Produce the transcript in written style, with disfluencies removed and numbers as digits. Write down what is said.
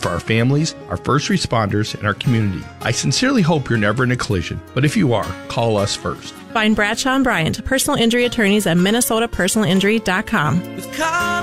for our families, our first responders, and our community. I sincerely hope you're never in a collision, but if you are, call us first. Find Bradshaw and Bryant, personal injury attorneys at minnesotapersonalinjury.com.